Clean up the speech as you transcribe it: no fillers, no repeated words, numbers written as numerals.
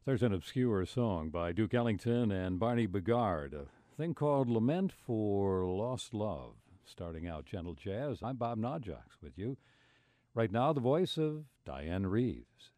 There's an obscure song by Duke Ellington and Barney Bigard, a thing called Lament for Lost Love. Starting out gentle jazz, I'm Bob Nadjaks with you. Right now, the voice of Diane Reeves.